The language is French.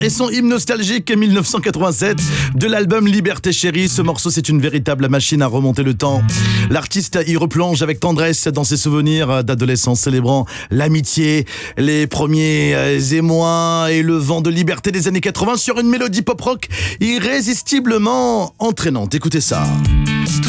Et son hymne nostalgique 1987 de l'album Liberté Chérie. Ce morceau, c'est une véritable machine à remonter le temps. L'artiste y replonge avec tendresse dans ses souvenirs d'adolescence, célébrant l'amitié, les premiers émois et le vent de liberté des années 80 sur une mélodie pop-rock irrésistiblement entraînante. Écoutez ça.